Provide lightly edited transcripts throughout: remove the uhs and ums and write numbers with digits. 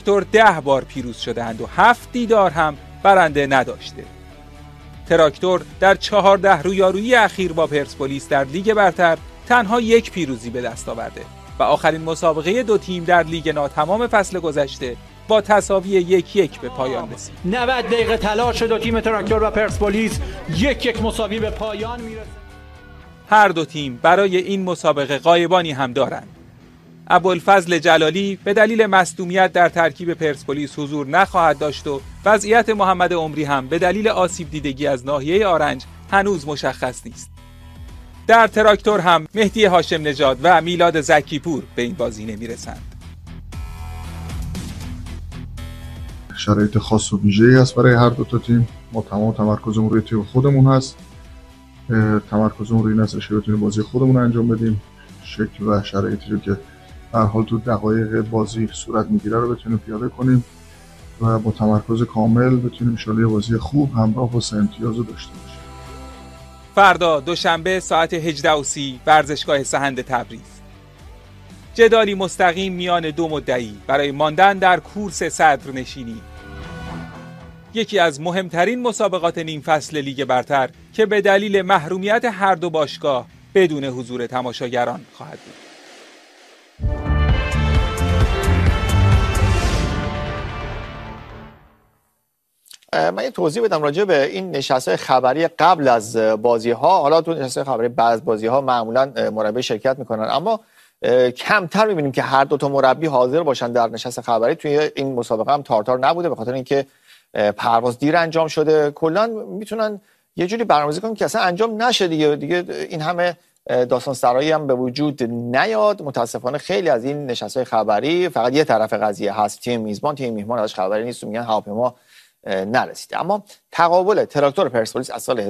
تراکتور 10 بار پیروز شده‌اند و 7 دیدار هم برنده نداشته. تراکتور در 14 رویارویی اخیر با پرسپولیس در لیگ برتر تنها 1 پیروزی به دست آورده و آخرین مسابقه دو تیم در لیگ ناتمام فصل گذشته با تساوی 1-1 به پایان رسید. 90 دقیقه تلاش دو تیم تراکتور و پرسپولیس 1-1 مساوی به پایان میرسه. هر دو تیم برای این مسابقه غایبانی هم دارند. ابوالفضل جلالی به دلیل مصدومیت در ترکیب پرسپولیس حضور نخواهد داشت و وضعیت محمد عمری هم به دلیل آسیب دیدگی از ناحیه آرنج هنوز مشخص نیست. در تراکتور هم مهدی هاشم نژاد و میلاد زکیپور به این بازی نمیرسند. شرایط خاص و ویژه‌ای هست برای هر دو تا تیم. ما تمام تمرکزمون روی تیم خودمون هست. تمرکزمون روی این هستش که بتونیم بازی خودمون انجام بدیم. شکل و شرایطی رو که هر حال تو دقایق بازی صورت میگیره رو بتونیم پیاده کنیم و با تمرکز کامل بتونیم ان شاءالله بازی خوب همراه و 3 امتیاز رو داشته باشیم. فردا دوشنبه ساعت 18:30 ورزشگاه سهند تبریز. جدالی مستقیم میان دو مدعی برای ماندن در کورس صدرنشینی. یکی از مهمترین مسابقات نیم فصل لیگ برتر که به دلیل محرومیت هر دو باشگاه بدون حضور تماشاگران خواهد بود. من یه توضیح بدم راجع به این نشست‌های خبری قبل از بازی‌ها. حالا تو نشست‌های خبری بعد از بازی‌ها معمولاً مربی شرکت می‌کنن، اما کمتر می‌بینیم که هر دو تا مربی حاضر باشن در نشست خبری. توی این مسابقه هم تارتار نبوده به خاطر اینکه پرواز دیر انجام شده. کلاً میتونن یه جوری برنامه‌ریزی کنن که اصلا انجام نشه دیگه این همه داستان سرایی هم به وجود نیاد. متاسفانه خیلی از این نشست‌های خبری فقط یه طرف قضیه هست، تیم میزبان تیم میهمان ازش خبری نیست و میگن هواپیما نرسیده. اما تقابل تراکتور پرسپولیس از سال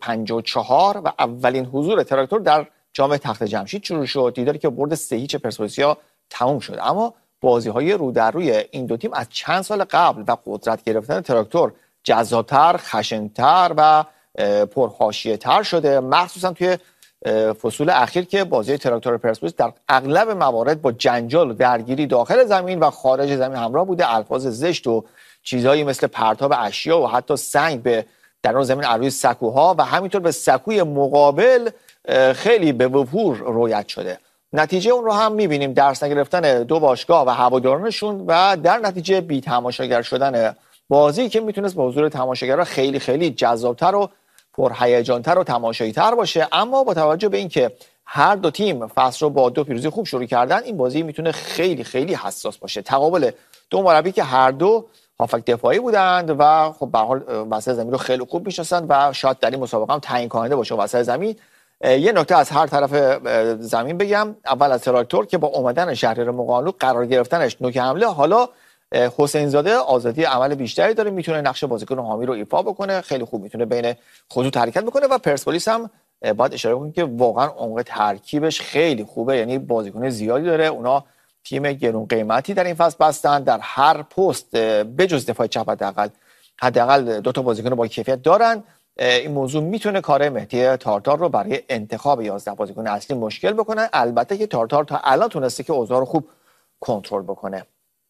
1354 و اولین حضور تراکتور در جام تخت جمشید شروع شد. دیداری که برد 3-0 پرسپولیسیا تموم شد. اما بازی‌های رو در روی این دو تیم از چند سال قبل و قدرت گرفتن تراکتور جذاب‌تر، خشن‌تر و پرحاشیه‌تر شده، مخصوصا توی فصول اخیر که بازی تراکتور پرسپولیس در اغلب موارد با جنجال و درگیری داخل زمین و خارج زمین همراه بوده. الفاظ زشت و چیزایی مثل پرتاب اشیا و حتی سنگ به درون زمین از روی سکوها و همینطور به سکوی مقابل خیلی به وفور رویت شده. نتیجه اون رو هم می‌بینیم، درس نگرفتن دو باشگاه و هوادارانشون و در نتیجه بی تماشاگر شدن بازی که میتونست با حضور تماشاگرها خیلی خیلی جذاب‌تر و پرهیجان‌تر و تماشایی‌تر باشه. اما با توجه به اینکه هر دو تیم فصل رو با 2 پیروزی خوب شروع کردن، این بازی میتونه خیلی خیلی حساس باشه. تقابل دو مربی که هر دو هافک دفاعی بودند و خب به هر حال وسط زمین رو خیلی خوب میشناسند و شاید در این مسابقه هم تعیین کننده باشه وسط زمین. یه نکته از هر طرف زمین بگم. اول از تراکتور که با اومدن شهریار مقانلو قرار گرفتنش نوک حمله، حالا حسین زاده آزادی عمل بیشتری داره، میتونه نقش بازیکن حامی رو ایفا بکنه، خیلی خوب میتونه بین خطوط حرکت بکنه. و پرسپولیس هم باید اشاره کنیم که واقعا عمق ترکیبش خیلی خوبه، یعنی بازیکن زیادی داره. اونا تیم گرون قیمتی در این فصل بستن، در هر پست بجز دفاع چپ حداقل 2 تا بازیکن با کیفیت دارن. این موضوع میتونه کار مهدی تارتار رو برای انتخاب 11 بازیکن اصلی مشکل بکنه. البته که تارتار تا الان تونسته که اوضاع رو خوب کنترل بکنه.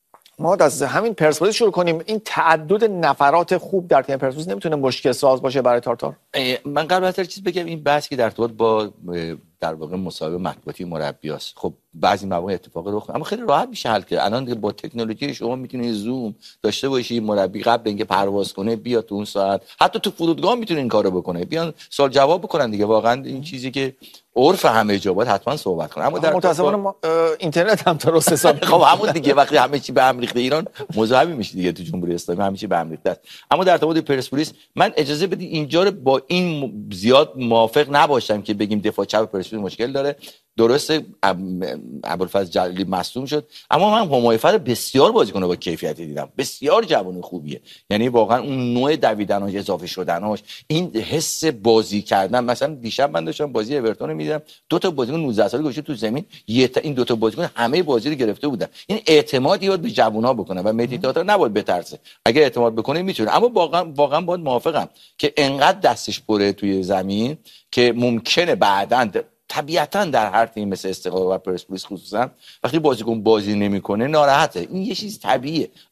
ما از همین پرسپولیس شروع کنیم. این تعدد نفرات خوب در تیم پرسپولیس نمیتونه مشکل ساز باشه برای تارتار؟ من قبل از هر چیز بگم این بحث که در ارتباط با در واقع مصاحبه مطبوعاتی مربیاست، خب بعضی مواقع اتفاق رخ اما خیلی راحت میشه حل کرد. الان با تکنولوژی شما میتونید زوم داشته باشی، مربی قبل اینکه پرواز کنه بیاد تو اون ساعت، حتی تو فرودگاه میتونه این کارو بکنه، بیان سوال جواب بکنن دیگه. واقعا این چیزی که عرف همه جا باید حتما صحبت کنه. اما در متأسفانه اینترنت هم درست حساب خب همون دیگه وقتی همه چی به هم ریخته ایران مذهبی میشه دیگه، تو جمهوری اسلامی همه چی به هم ریخته است. اما در ارتباط پرسپولیس من اجازه بدید اینجا رو با این زیاد موافق نباشم که بگیم دفاع چپ پرسپولیس مشکل داره. درسته ابوالفضل جلالی مصدوم شد، اما من همای فر بسیار بازیکن با کیفیتی دیدم، بسیار جوان خوبیه. یعنی واقعا اون نوع دویدناش، اضافه شدناش، این حس بازی کردن. مثلا دیشب من داشتم بازی اورتون رو می‌دیدم، 2 تا بازیکن 19 ساله گذاشته تو زمین، این 2 تا بازیکن همه بازی رو گرفته بودن. این اعتمادی باید به جوونا بکنه و مهدی تاتار نباید بترسه. اگه اعتماد بکنه میتونه. اما واقعا باید موافقم که انقدر دستش پره توی زمین که ممکنه بعداً طبیعتاً در هر تیم مثل استقلال و پرسپولیس خصوصا وقتی بازیکن بازی نمیکنه ناراحته. این یه چیز طبیعیه.